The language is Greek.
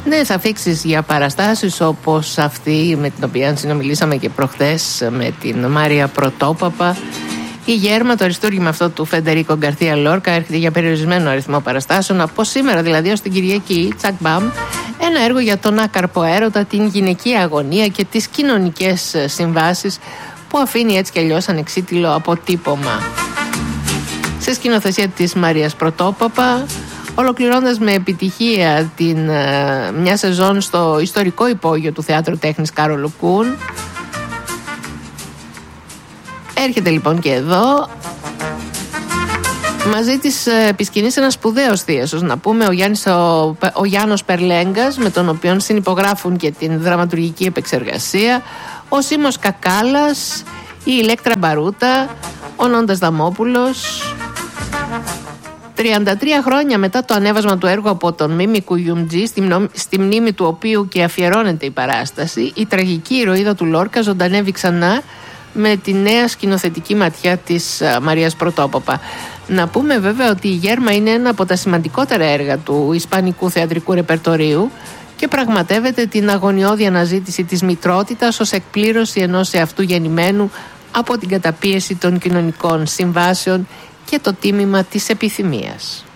Νέες αφίξεις για παραστάσεις όπως αυτή με την οποία συνομιλήσαμε και προχθές με την Μάρια Πρωτόπαπα. Η Γέρμα, το αριστούργημα αυτό του Φεντερίκο Γκαρθία Λόρκα, έρχεται για περιορισμένο αριθμό παραστάσεων από σήμερα δηλαδή ως την Κυριακή, τσακ μπαμ. Ένα έργο για τον άκαρπο έρωτα, την γυναικεία αγωνία και τις κοινωνικές συμβάσεις που αφήνει έτσι κι αλλιώς ανεξίτηλο αποτύπωμα. Σε σκηνοθεσία της Μαρίας Πρωτόπαπα, ολοκληρώνοντας με επιτυχία μια σεζόν στο ιστορικό υπόγειο του Θεάτρου Τέχνης Κάρολου Κούν. Έρχεται λοιπόν και εδώ μαζί της επισκηνής ένας σπουδαίος θίασος, να πούμε, ο Γιάννος Περλέγκας, με τον οποίο συνυπογράφουν και την δραματουργική επεξεργασία, ο Σίμος Κακάλας, η Ηλέκτρα Μπαρούτα, ο Νόντας Δαμόπουλος. 33 χρόνια μετά το ανέβασμα του έργου από τον Μίμη Κουγιουμτζή, στη μνήμη του οποίου και αφιερώνεται η παράσταση, η τραγική ηρωίδα του Λόρκα ζωντανεύει ξανά με τη νέα σκηνοθετική ματιά της Μαρίας Πρωτόπαπα. Να πούμε βέβαια ότι η Γέρμα είναι ένα από τα σημαντικότερα έργα του ισπανικού θεατρικού ρεπερτορίου και πραγματεύεται την αγωνιώδη αναζήτηση της μητρότητας ως εκπλήρωση ενός εαυτού γεννημένου από την καταπίεση των κοινωνικών συμβάσεων και το τίμημα της επιθυμίας.